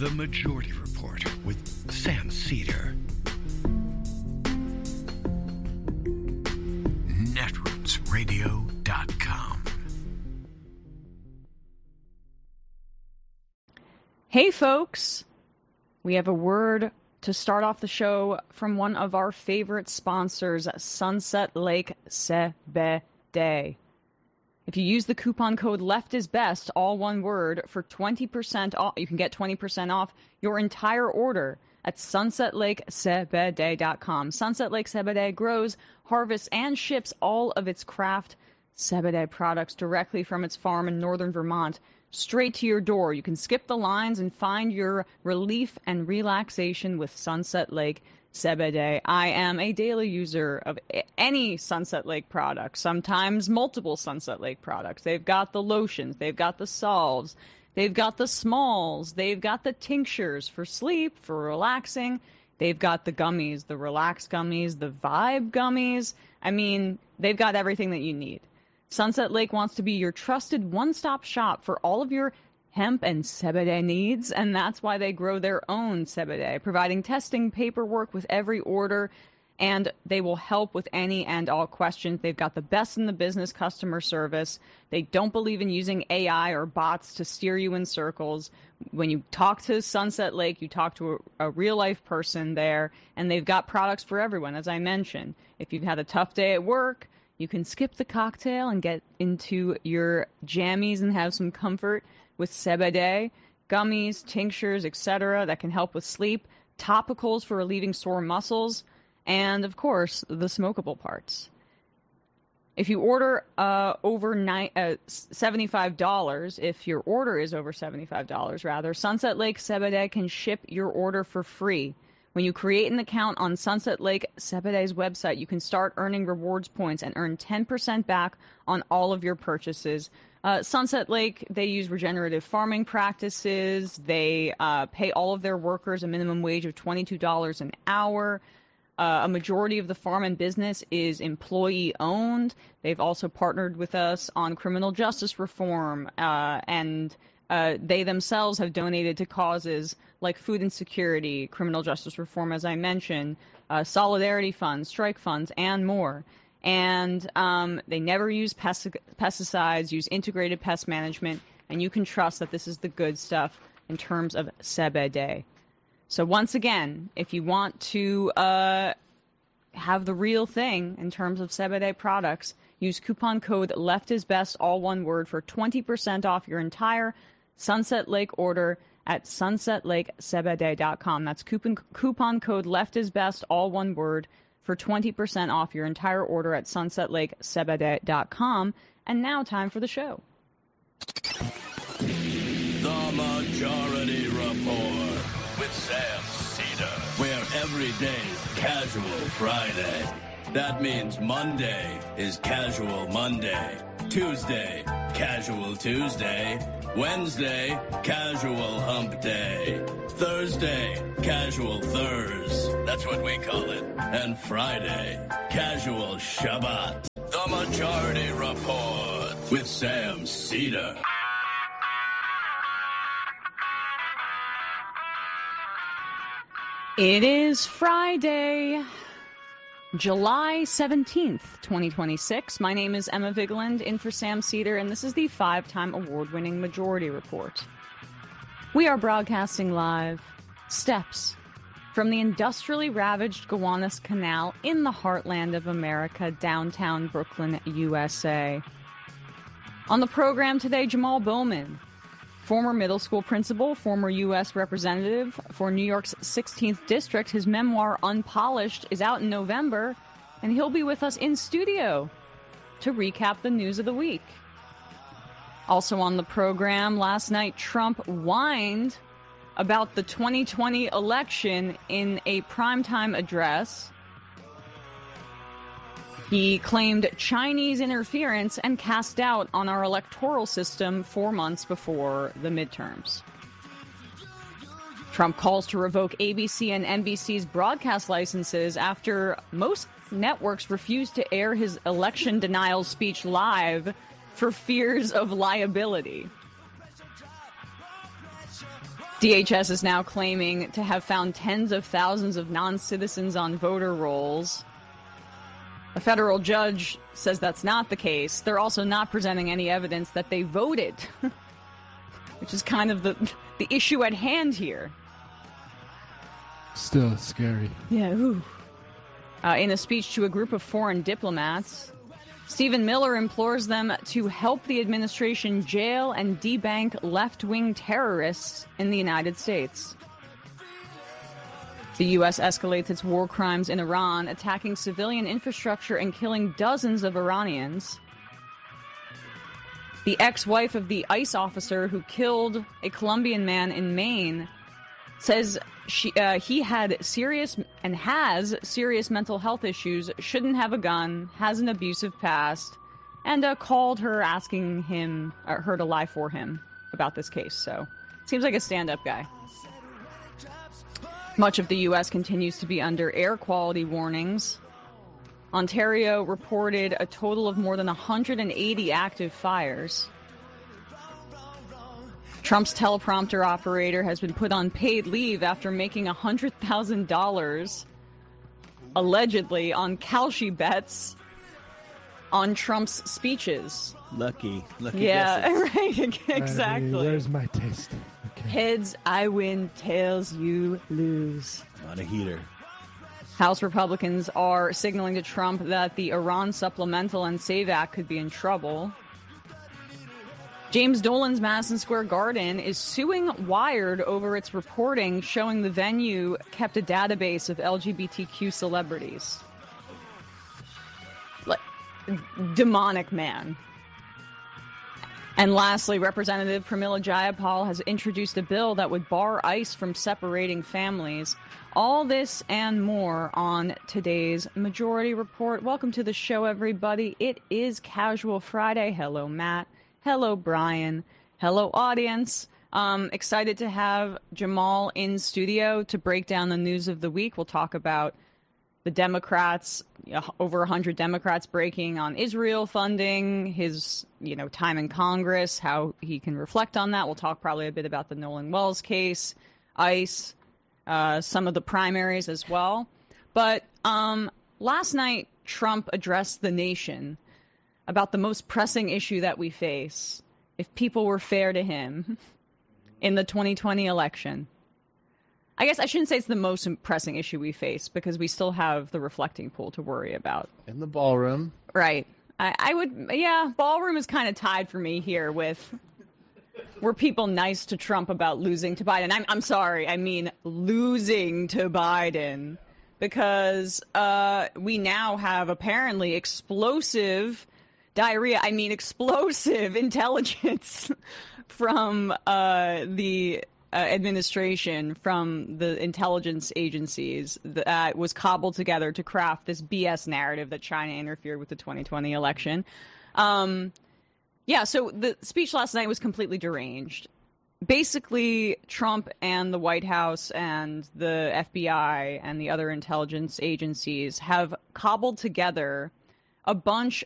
The Majority Report with Sam Cedar. Netrootsradio.com. Hey folks, we have a word to start off the show from one of our favorite sponsors, Sunset Lake CBD. If you use the coupon code LEFTISBEST, all one word, for 20% off, you can get 20% off your entire order at sunsetlakecbd.com. Sunset Lake CBD grows, harvests, and ships all of its craft CBD products directly from its farm in northern Vermont, straight to your door. You can skip the lines and find your relief and relaxation with Sunset Lake CBD. I am a daily user of any Sunset Lake product, sometimes multiple Sunset Lake products. They've got the lotions, they've got the salves, they've got the smalls, they've got the tinctures for sleep, for relaxing. They've got the gummies, the relax gummies, the vibe gummies. I mean, they've got everything that you need. Sunset Lake wants to be your trusted one-stop shop for all of your hemp and CBD needs, and that's why they grow their own CBD, providing testing paperwork with every order, and they will help with any and all questions. They've got the best in the business customer service. They don't believe in using AI or bots to steer you in circles. When you talk to Sunset Lake, you talk to a real-life person there, and they've got products for everyone, as I mentioned. If you've had a tough day at work, you can skip the cocktail and get into your jammies and have some comfort with CBD, gummies, tinctures, etc. that can help with sleep, topicals for relieving sore muscles, and, of course, the smokable parts. If you order over $75, if your order is over $75, rather, Sunset Lake CBD can ship your order for free. When you create an account on Sunset Lake CBD's website, you can start earning rewards points and earn 10% back on all of your purchases. Sunset Lake, they use regenerative farming practices. They pay all of their workers a minimum wage of $22 an hour. A majority of the farm and business is employee-owned. They've also partnered with us on criminal justice reform, and they themselves have donated to causes like food insecurity, criminal justice reform, as I mentioned, solidarity funds, strike funds, and more. And they never use pesticides, use integrated pest management, and you can trust that this is the good stuff in terms of CBD. So once again, if you want to have the real thing in terms of CBD products, use coupon code LEFTISBEST, all one word, for 20% off your entire Sunset Lake order at sunsetlakecbd.com. That's coupon code LEFTISBEST, all one word, for 20% off your entire order at sunsetlakecbd.com. And now, time for the show. The Majority Report with Sam Cedar, where every day's Casual Friday. That means Monday is Casual Monday, Tuesday, Casual Tuesday, Wednesday, Casual Hump Day, Thursday, Casual Thurs, that's what we call it, and Friday, Casual Shabbat. The Majority Report with Sam Cedar. It is Friday, July 17th, 2026. My name is Emma Vigeland, in for Sam Cedar, and this is the 5-time award-winning Majority Report. We are broadcasting live, steps from the industrially ravaged Gowanus Canal in the heartland of America, downtown Brooklyn, USA. On the program today, Jamal Bowman, former middle school principal, former U.S. representative for New York's 16th District. His memoir, Unpolished, is out in November, and he'll be with us in studio to recap the news of the week. Also on the program, last night, Trump whined about the 2020 election in a primetime address. He claimed Chinese interference and cast doubt on our electoral system 4 months before the midterms. Trump calls to revoke ABC and NBC's broadcast licenses after most networks refused to air his election denial speech live for fears of liability. DHS is now claiming to have found tens of thousands of non-citizens on voter rolls. A federal judge says that's not the case. They're also not presenting any evidence that they voted, which is kind of the issue at hand here. Still scary. Yeah, ooh. In a speech to a group of foreign diplomats, Stephen Miller implores them to help the administration jail and debank left-wing terrorists in the United States. The U.S. escalates its war crimes in Iran, attacking civilian infrastructure and killing dozens of Iranians. The ex-wife of the ICE officer who killed a Colombian man in Maine says he had serious and has serious mental health issues, shouldn't have a gun, has an abusive past, and called her asking her to lie for him about this case. So, seems like a stand-up guy. Much of the U.S. continues to be under air quality warnings. Ontario reported a total of more than 180 active fires. Trump's teleprompter operator has been put on paid leave after making $100,000 allegedly on Kalshi bets on Trump's speeches. Lucky yeah, guesses. Right, exactly. Where's my taste? Okay. Heads, I win. Tails, you lose. Not a heater. House Republicans are signaling to Trump that the Iran Supplemental and SAVE Act could be in trouble. James Dolan's Madison Square Garden is suing Wired over its reporting showing the venue kept a database of LGBTQ celebrities. Like, demonic man. And lastly, Representative Pramila Jayapal has introduced a bill that would bar ICE from separating families. All this and more on today's Majority Report. Welcome to the show, everybody. It is Casual Friday. Hello, Matt. Hello, Brian. Hello, audience. Excited to have Jamal in studio to break down the news of the week. We'll talk about the Democrats, over 100 Democrats breaking on Israel funding, his, time in Congress, how he can reflect on that. We'll talk probably a bit about the Nolan Wells case, ICE, some of the primaries as well. But last night, Trump addressed the nation about the most pressing issue that we face, if people were fair to him in the 2020 election. I guess I shouldn't say it's the most pressing issue we face, because we still have the reflecting pool to worry about. In the ballroom. Right. Ballroom is kind of tied for me here with, were people nice to Trump about losing to Biden? I'm sorry, I mean losing to Biden, because we now have apparently explosive intelligence from the administration, from the intelligence agencies that was cobbled together to craft this BS narrative that China interfered with the 2020 election. So the speech last night was completely deranged. Basically, Trump and the White House and the FBI and the other intelligence agencies have cobbled together a bunch